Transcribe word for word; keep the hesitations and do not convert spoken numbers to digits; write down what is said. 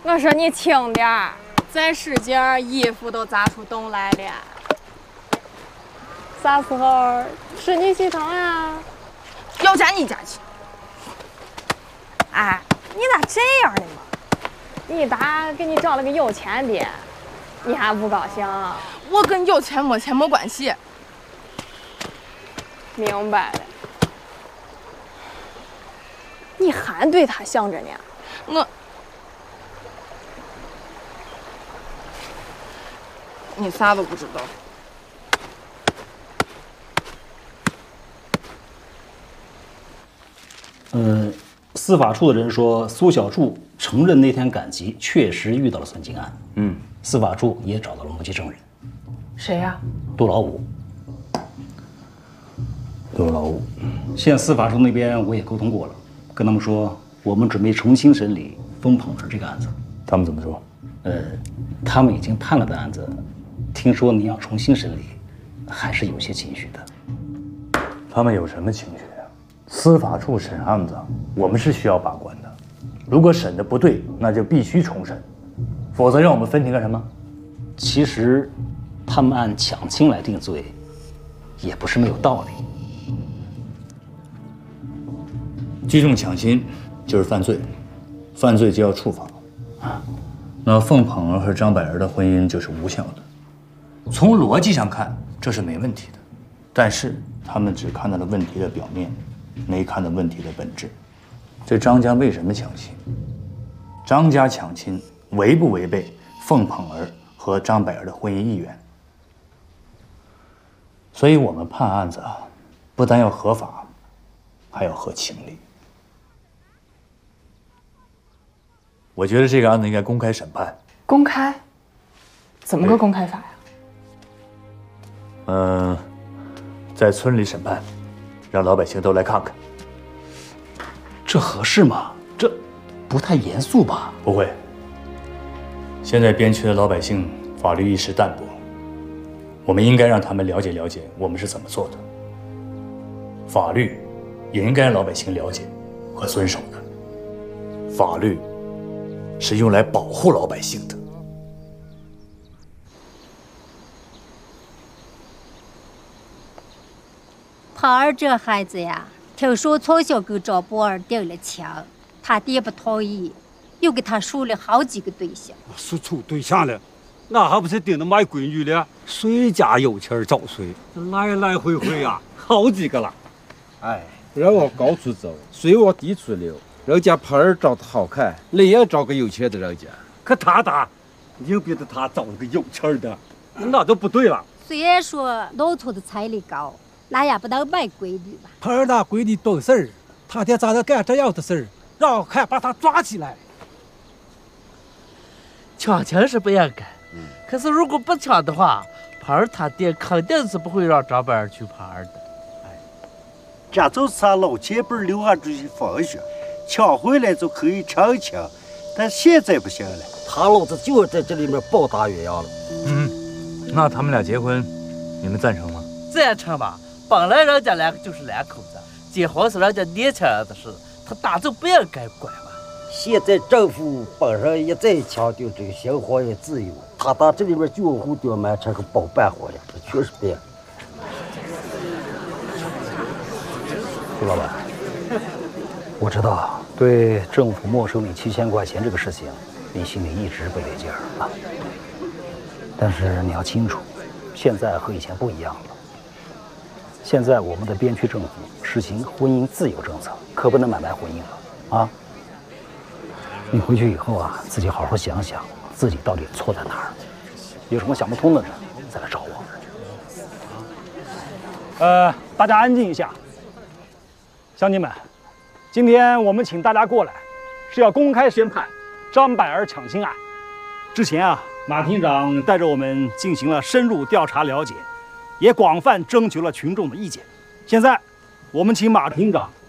我说你轻点儿，再使劲儿，衣服都砸出洞来了。啥时候是你心疼呀？ 要钱你家去。 哎，你咋这样的嘛？你爸给你找了个有钱的，你还不高兴？ 我跟有钱没钱没关系。 明白了。你还对他想着呢？ 我，你啥都不知道。 嗯，司法处的人说，苏小柱承认那天赶集确实遇到了孙金安。嗯，司法处也找到了目击证人。 谁呀？ 杜老五。杜老五，现司法处那边我也沟通过了，跟他们说我们准备重新审理封捧儿这个案子。 他们怎么说？ 呃，他们已经判了的案子，听说您要重新审理，还是有些情绪的。 他们有什么情绪？司法处审案子，我们是需要把关的。如果审的不对，那就必须重审，否则让我们分庭干什么？ 其实，他们按抢亲来定罪，也不是没有道理。 聚众抢亲就是犯罪，犯罪就要处罚。啊，那凤捧儿和张百儿的婚姻就是无效的。从逻辑上看，这是没问题的，但是他们只看到了问题的表面。没看到问题的本质。这张家为什么抢亲？张家抢亲违不违背凤捧儿和张百儿的婚姻意愿？所以我们判案子啊，不但要合法，还要合情理。我觉得这个案子应该公开审判。 公开？怎么个公开法呀？ 嗯，在村里审判。让老百姓都来看看， 这合适吗？这不太严肃吧？ 不会。现在边区的老百姓法律意识淡薄，我们应该让他们了解了解我们是怎么做的。法律也应该让老百姓了解和遵守的。法律是用来保护老百姓的。 胖儿这孩子呀，听说从小跟张博儿定了亲，他爹不同意，又给他数了好几个对象。 数出对象了，俺还不是盯着买闺女了，谁家有钱找谁，来来回回啊，好几个了。 哎，人往高处走，水往低处流。人家胖儿长得好看，你也找个有钱的人家。 可他打，硬逼着他找个有钱的，那就不对了。 虽然说农村的彩礼高。那也不能卖闺女吧？ 胖儿那闺女懂事儿，他爹咋能干这样的事儿？让快把他抓起来！ 抢亲是不应该，嗯、可是如果不抢的话，胖儿他爹肯定是不会让张百儿娶胖儿的。 哎，这就是咱老前辈留下这些风水，抢回来就可以尝一尝，但现在不行了。 他老子就要在这里面暴打鸳鸯了。 嗯，那他们俩结婚，你们赞成吗？ 赞成吧。本来人家两个就是两口子，结婚是人家年轻人的事，他大就不应该管嘛。 现在政府本身一再强调这个新婚姻自由，他到这里面就胡刁蛮成个包办婚姻，这确实不应。 杜老板，我知道对政府没收你七千块钱这个事情，你心里一直不得劲儿啊。但是你要清楚，现在和以前不一样了。现在我们的边区政府实行婚姻自由政策，可不能买卖婚姻了啊！你回去以后啊，自己好好想想，自己到底错在哪儿，有什么想不通的呢，再来找我。 呃，大家安静一下，乡亲们，今天我们请大家过来，是要公开宣判张百儿抢亲案。之前啊，马厅长带着我们进行了深入调查了解。也广泛征求了群众的意见。现在，我们请马厅长